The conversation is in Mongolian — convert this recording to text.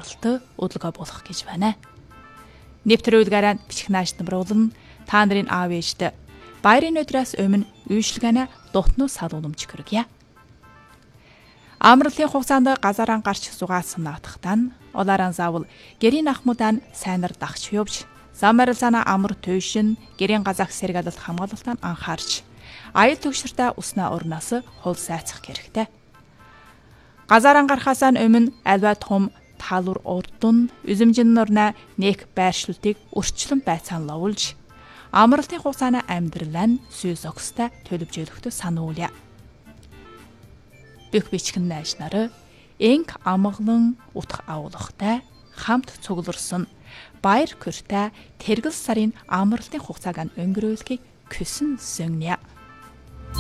амралт өдлөгөө болох гэж байна. Нэвтрүүлгээрээ бичих нааш нэмруулан та нарын аав ээжтэй баярын өдрөөс өмнө үйлчлэгээ дотно салууламж хүргье. Амралтын хугацаанд газараа гарч зугаасан наатахтаа олааран заавал гэрийн ахмудаа сайнар дагч явж замарилсана амар төвшин гэрийн газах сэргэлэлт хамгаалалтаа анхаарч аял төгшөртэй уснаа урнаас хол сайцах хэрэгтэй. Газараа гарахаас өмнө альва том талуур урдун үзэмжин нурна нэг байршлалтыг өрчлөн байцаан ловулж амралтын хугацааны амьдралаа сүйс огстой төлөвжүүлэхдээ сануулъя. Бүх бичгэн найз нар энг амгалан утх авуулгатай хамт цугларсан баяр хүртэй тэргэл сарын амралтын хугацааг өнгөрүүлэхийг хүсэн зөнгнэ.